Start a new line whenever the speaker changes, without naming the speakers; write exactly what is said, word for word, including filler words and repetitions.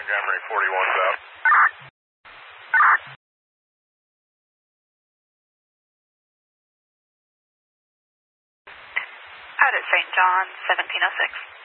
Montgomery, forty-one's out.
Out at Saint John, seventeen oh six.